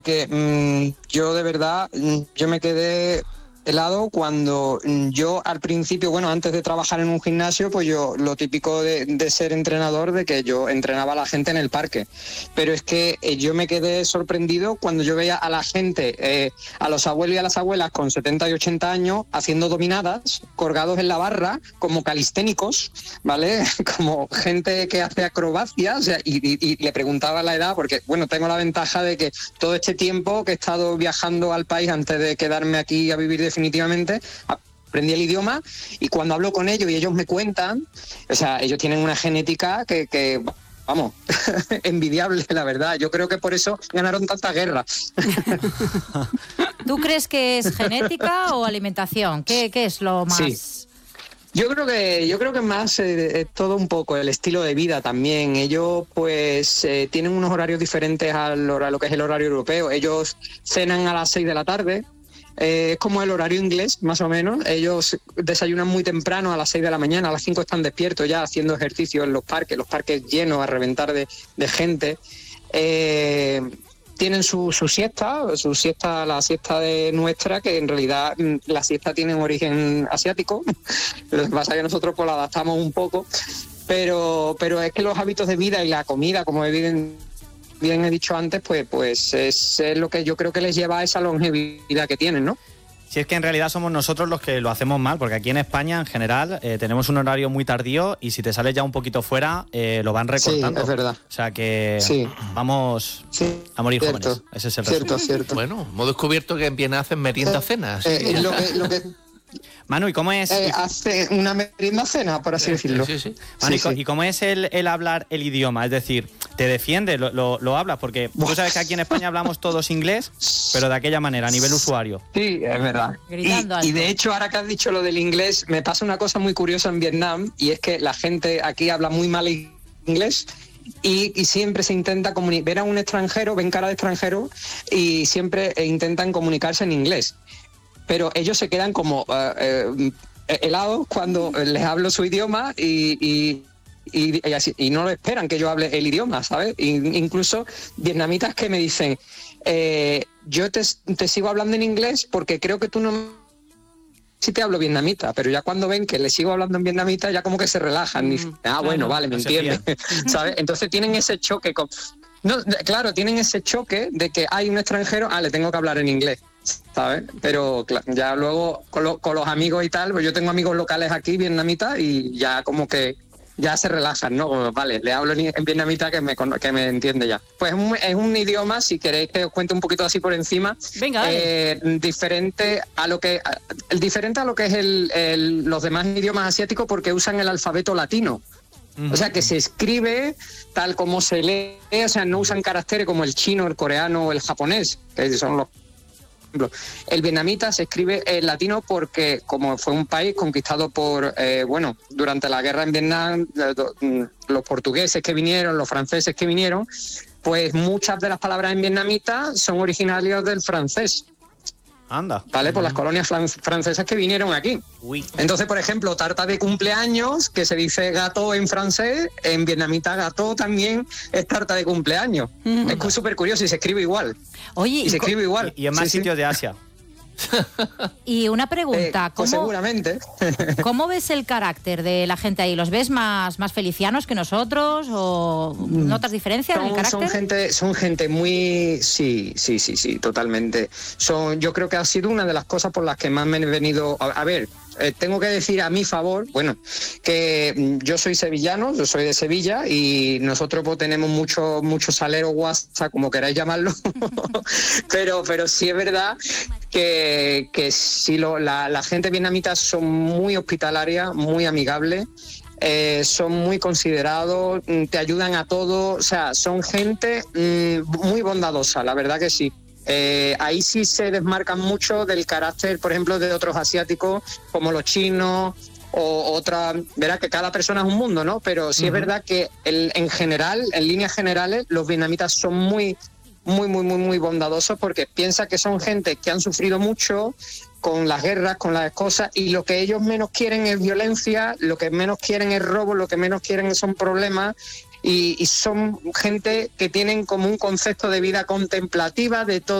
yo de verdad, yo me quedé helado cuando yo al principio, bueno, antes de trabajar en un gimnasio, pues yo lo típico de ser entrenador, de que yo entrenaba a la gente en el parque, pero es que yo me quedé sorprendido cuando yo veía a la gente, a los abuelos y a las abuelas con 70 y 80 años haciendo dominadas, colgados en la barra como calisténicos, ¿vale? Como gente que hace acrobacias, o sea, y le preguntaba la edad, porque bueno, tengo la ventaja de que todo este tiempo que he estado viajando al país antes de quedarme aquí a vivir definitivamente, aprendí el idioma, y cuando hablo con ellos y ellos me cuentan, o sea, ellos tienen una genética que vamos, envidiable, la verdad. Yo creo que por eso ganaron tantas guerras. ¿Tú crees que es genética o alimentación? ¿Qué es lo más...? Sí. Yo creo que más es todo un poco el estilo de vida también. Ellos pues tienen unos horarios diferentes a lo que es el horario europeo. Ellos cenan a las 6 de la tarde. Es como el horario inglés, más o menos. Ellos desayunan muy temprano, a las 6 de la mañana, a las 5 están despiertos ya haciendo ejercicio en los parques llenos a reventar de gente. Tienen su siesta, la siesta de nuestra, que en realidad la siesta tiene un origen asiático. Lo que pasa es que nosotros pues la adaptamos un poco, pero es que los hábitos de vida y la comida, como bien he dicho antes, pues es lo que yo creo que les lleva a esa longevidad que tienen, ¿no? Si es que en realidad somos nosotros los que lo hacemos mal, porque aquí en España, en general, tenemos un horario muy tardío y si te sales ya un poquito fuera, lo van recortando. Sí, es verdad. O sea que vamos a morir jóvenes. Ese es el resumen. Cierto. Bueno, hemos descubierto que en Viena hacen merienda-cenas. Lo que Manu, ¿y cómo es? Hace una merienda cena, por así decirlo. Sí. Manu, ¿y cómo es el hablar el idioma? Es decir, ¿te defiendes? ¿Lo hablas? Porque tú sabes que aquí en España hablamos todos inglés, pero de aquella manera, a nivel usuario. Sí, es verdad. Y de hecho, ahora que has dicho lo del inglés, me pasa una cosa muy curiosa en Vietnam, y es que la gente aquí habla muy mal inglés. Y siempre se intenta ver a un extranjero, ven cara de extranjero y siempre intentan comunicarse en inglés. Pero ellos se quedan como helados cuando les hablo su idioma y no lo esperan que yo hable el idioma, ¿sabes? Incluso vietnamitas que me dicen, yo te sigo hablando en inglés porque creo que tú no... Sí te hablo vietnamita, pero ya cuando ven que les sigo hablando en vietnamita ya como que se relajan y dicen, bueno, vale, me entiendes, ¿sabes? Entonces tienen ese choque tienen ese choque de que hay un extranjero, le tengo que hablar en inglés, ¿sabes? Pero ya luego con los amigos y tal, pues yo tengo amigos locales aquí, vietnamitas, y ya como que ya se relajan, ¿no? Como, vale, le hablo en vietnamita que me entiende ya. Pues es un idioma, si queréis que os cuente un poquito así por encima. Venga, diferente a lo que es los demás idiomas asiáticos, porque usan el alfabeto latino. O sea, que se escribe tal como se lee, o sea, no usan caracteres como el chino, el coreano o el japonés, que son los... El vietnamita se escribe en latino porque, como fue un país conquistado por, durante la guerra en Vietnam, los portugueses que vinieron, los franceses que vinieron, pues muchas de las palabras en vietnamita son originarias del francés. Anda. ¿Vale? Por las colonias francesas que vinieron aquí. Uy. Entonces, por ejemplo, tarta de cumpleaños, que se dice gâteau en francés, en vietnamita gâteau también es tarta de cumpleaños. Es súper curioso y se escribe igual. Oye, se escribe igual. Y en más sitios de Asia. Y una pregunta, pues seguramente. ¿Cómo ves el carácter de la gente ahí? ¿Los ves más felicianos que nosotros o notas diferencias en el carácter? Son gente muy... Sí, totalmente. Yo creo que ha sido una de las cosas por las que más me he venido... A ver, tengo que decir a mi favor, que yo soy sevillano, yo soy de Sevilla y nosotros pues, tenemos mucho salero guasa, como queráis llamarlo, pero sí es verdad que sí, la gente vietnamita son muy hospitalaria, muy amigable, son muy considerados, te ayudan a todo, o sea, son gente muy bondadosa, la verdad que sí. Ahí sí se desmarcan mucho del carácter, por ejemplo, de otros asiáticos como los chinos o otra. Verá que cada persona es un mundo, ¿no? Pero sí es verdad que en general, en líneas generales, los vietnamitas son muy bondadosos porque piensa que son gente que han sufrido mucho con las guerras, con las cosas, y lo que ellos menos quieren es violencia, lo que menos quieren es robo, lo que menos quieren son problemas, y son gente que tienen como un concepto de vida contemplativa, de todo